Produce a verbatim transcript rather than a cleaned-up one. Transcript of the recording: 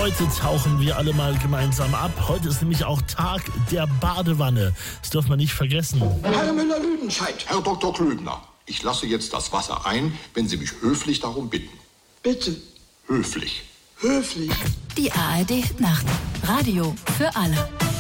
Heute tauchen wir alle mal gemeinsam ab. Heute ist nämlich auch Tag der Badewanne. Das dürfen wir nicht vergessen. Herr Müller-Lüdenscheid. Herr Doktor Klöbner, ich lasse jetzt das Wasser ein, wenn Sie mich höflich darum bitten. Bitte. Höflich. Höflich. Die A R D Nacht. Radio für alle.